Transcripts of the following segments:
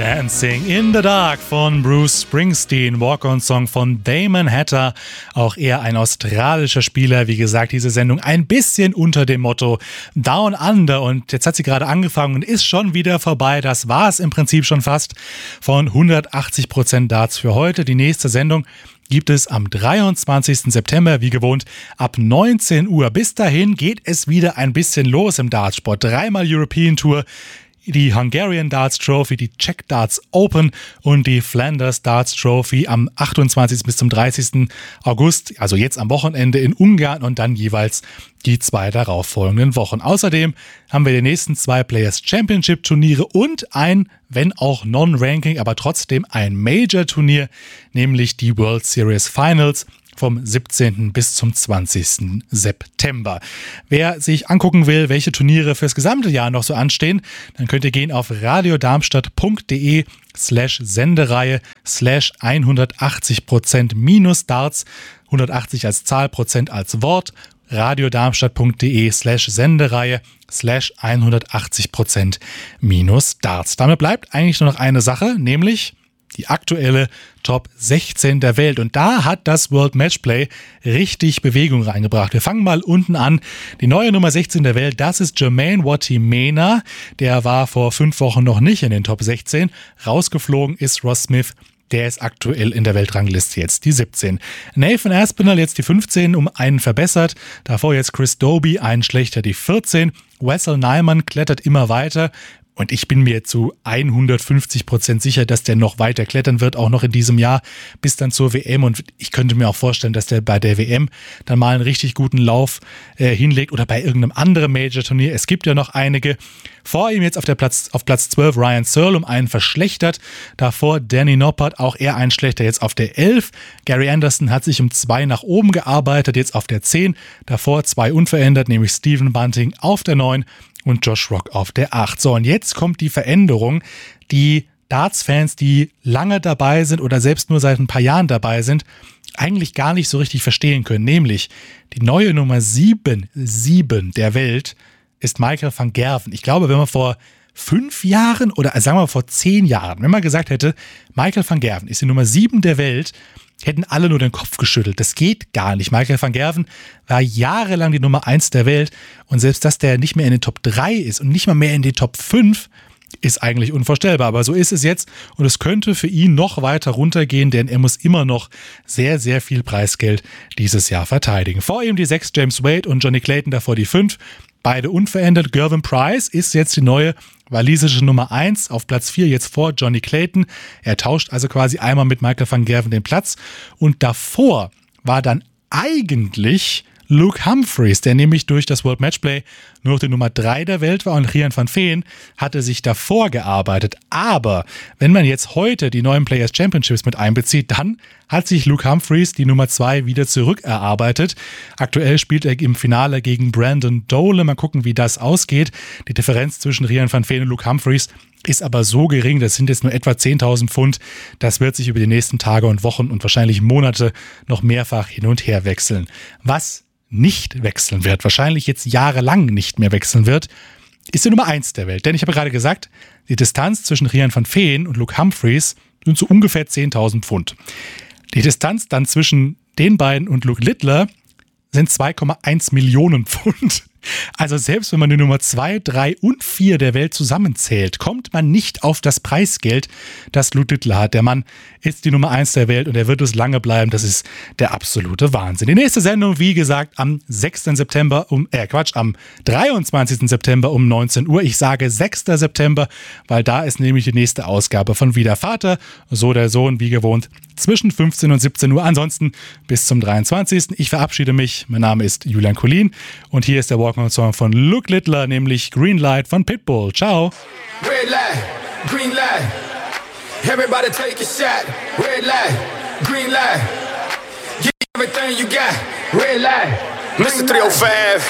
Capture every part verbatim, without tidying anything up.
Dancing in the Dark von Bruce Springsteen, Walk-on-Song von Damon Hatter, auch er ein australischer Spieler. Wie gesagt, diese Sendung ein bisschen unter dem Motto Down Under und jetzt hat sie gerade angefangen und ist schon wieder vorbei. Das war es im Prinzip schon fast von hundertachtzig Prozent Darts für heute. Die nächste Sendung gibt es am dreiundzwanzigsten September, wie gewohnt, ab neunzehn Uhr. Bis dahin geht es wieder ein bisschen los im Dartsport. Dreimal European Tour, die Hungarian Darts Trophy, die Czech Darts Open und die Flanders Darts Trophy am achtundzwanzigsten bis zum dreißigsten August, also jetzt am Wochenende in Ungarn und dann jeweils die zwei darauffolgenden Wochen. Außerdem haben wir die nächsten zwei Players Championship Turniere und ein, wenn auch Non-Ranking, aber trotzdem ein Major-Turnier, nämlich die World Series Finals vom siebzehnten bis zum zwanzigsten September. Wer sich angucken will, welche Turniere fürs gesamte Jahr noch so anstehen, dann könnt ihr gehen auf radiodarmstadt.de slash Sendereihe slash hundertachtzig Prozent minus Darts, hundertachtzig als Zahl, Prozent als Wort, radiodarmstadt.de slash Sendereihe slash hundertachtzig Prozent minus Darts. Damit bleibt eigentlich nur noch eine Sache, nämlich die aktuelle Top sechzehn der Welt. Und da hat das World Matchplay richtig Bewegung reingebracht. Wir fangen mal unten an. Die neue Nummer sechzehn der Welt, das ist Jermaine Watimena. Der war vor fünf Wochen noch nicht in den Top sechzehn. Rausgeflogen ist Ross Smith. Der ist aktuell in der Weltrangliste jetzt die siebzehn. Nathan Aspinall jetzt die fünfzehn, um einen verbessert. Davor jetzt Chris Dobie, einen schlechter, die vierzehn. Wessel Nyman klettert immer weiter. Und ich bin mir zu hundertfünfzig Prozent sicher, dass der noch weiter klettern wird, auch noch in diesem Jahr, bis dann zur W M. Und ich könnte mir auch vorstellen, dass der bei der W M dann mal einen richtig guten Lauf äh, hinlegt oder bei irgendeinem anderen Major-Turnier. Es gibt ja noch einige. Vor ihm jetzt auf, der Platz, auf Platz zwölf Ryan Searle, um einen verschlechtert. Davor Danny Noppert, auch er ein schlechter, jetzt auf der elf. Gary Anderson hat sich um zwei nach oben gearbeitet, jetzt auf der zehn. Davor zwei unverändert, nämlich Stephen Bunting auf der neun. Und Josh Rock auf der acht. So, und jetzt kommt die Veränderung, die Darts-Fans, die lange dabei sind oder selbst nur seit ein paar Jahren dabei sind, eigentlich gar nicht so richtig verstehen können. Nämlich die neue Nummer sieben, sieben der Welt ist Michael van Gerwen. Ich glaube, wenn man vor fünf Jahren oder sagen wir mal vor zehn Jahren, wenn man gesagt hätte, Michael van Gerwen ist die Nummer sieben der Welt, hätten alle nur den Kopf geschüttelt. Das geht gar nicht. Michael van Gerwen war jahrelang die Nummer eins der Welt und selbst, dass der nicht mehr in den Top drei ist und nicht mal mehr in den Top fünf, ist eigentlich unvorstellbar. Aber so ist es jetzt und es könnte für ihn noch weiter runtergehen, denn er muss immer noch sehr, sehr viel Preisgeld dieses Jahr verteidigen. Vor ihm die sechs James Wade und Johnny Clayton, davor die fünf. Beide unverändert. Gervin Price ist jetzt die neue walisische Nummer eins, auf Platz vier jetzt vor Johnny Clayton. Er tauscht also quasi einmal mit Michael van Gerwen den Platz. Und davor war dann eigentlich Luke Humphreys, der nämlich durch das World Matchplay nur noch die Nummer drei der Welt war und Rian van Veen hatte sich davor gearbeitet. Aber wenn man jetzt heute die neuen Players Championships mit einbezieht, dann hat sich Luke Humphreys die Nummer zwei wieder zurückerarbeitet. Aktuell spielt er im Finale gegen Brandon Dole. Mal gucken, wie das ausgeht. Die Differenz zwischen Rian van Veen und Luke Humphreys ist aber so gering, das sind jetzt nur etwa zehntausend Pfund. Das wird sich über die nächsten Tage und Wochen und wahrscheinlich Monate noch mehrfach hin und her wechseln. Was nicht wechseln wird, wahrscheinlich jetzt jahrelang nicht mehr wechseln wird, ist die Nummer eins der Welt. Denn ich habe gerade gesagt, die Distanz zwischen Rian van Veen und Luke Humphreys sind so ungefähr zehntausend Pfund. Die Distanz dann zwischen den beiden und Luke Littler sind zwei Komma eins Millionen Pfund. Also selbst wenn man die Nummer zwei, drei und vier der Welt zusammenzählt, kommt man nicht auf das Preisgeld, das Luke Littler hat. Der Mann ist die Nummer eins der Welt und er wird es lange bleiben. Das ist der absolute Wahnsinn. Die nächste Sendung, wie gesagt, am sechsten September um, äh Quatsch, am dreiundzwanzigsten September um neunzehn Uhr. Ich sage sechsten September, weil da ist nämlich die nächste Ausgabe von Wie der Vater, so der Sohn, wie gewohnt, zwischen fünfzehn und siebzehn Uhr. Ansonsten bis zum dreiundzwanzigsten Ich verabschiede mich. Mein Name ist Julian Collin und hier ist der Walk-on-Song von Luke Littler, nämlich Green Light von Pitbull. Ciao. Red light, green light. Everybody take a shot. Red light, green light. Give everything you got. Red light. Mister three oh five.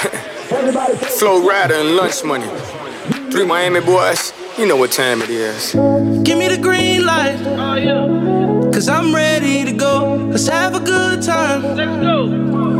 Flow Rider and Lunch Money. Three Miami boys. You know what time it is. Give me the green light. Oh, yeah. Cause I'm ready to go. Let's have a good time. Let's go.